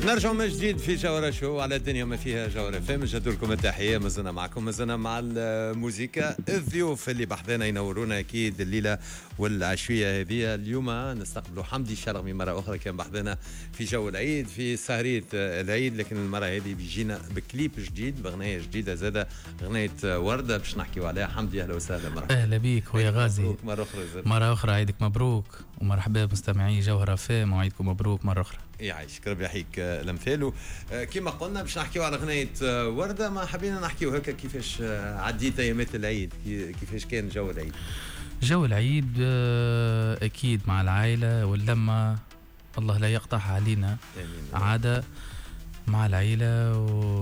نرجع من جديد في جوهرة شو على الدنيا ما فيها جوهرة فهم. جدوا لكم التحية. مازلنا معكم، مازلنا مع الموسيقى. الضيوف اللي بحضنا ينورونا أكيد الليلة والعشوية هذه. اليوم نستقبلوا حمدي الشرغمي مرة أخرى، كان بحضنا في جو العيد في سهرية العيد، لكن المرة هذه بيجينا بكليب جديد بغنية جديدة زادة، غنية وردة باش نحكيوا عليها. حمدي أهلا وسهلا. مرحبا. أهلا بيك خويا غازي. مرة أخرى عيدك مبروك ومرحبا بمستمعي جوهرة فام وعيدكم مبروك مرة أخرى. يعيشك ربي يحييك الامثال. كما قلنا باش نحكيو على غنية وردة، ما حبينا نحكيو هكا كيفاش عديت ايامات العيد، كيفاش كان جو العيد. جو العيد اكيد مع العائله واللمه، الله لا يقطعها علينا. عاده مع العائله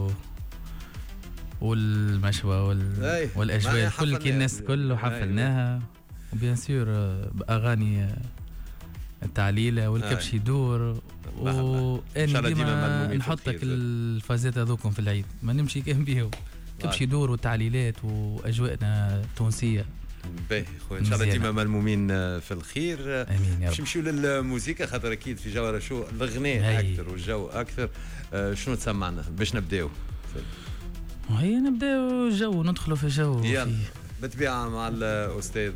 والمشوى والاجواء كل كي الناس كله حفلناها، وبيان سور باغاني التعليله والكبش يدور. وأنا ديما نحطك الفازات هذوكم في العيد ما نمشي كان بيهم، كبش يدور وتعليلات واجواءنا تونسيه. باهي خويا ان شاء الله ديما ملمومين في الخير. امين يا رب. باش نمشيو للموسيقى خاطر اكيد في جوهرة شو الغناء اكثر والجو اكثر. شنو تسمعنا باش نبداو؟ هيا نبداو جو، ندخلوا في جو. يلا بالطبيعه مع الاستاذ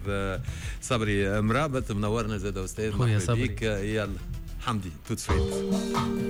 صبري مرابط منورنا زاد استاذ. خويا صبري. يلا حمدي توت سويت.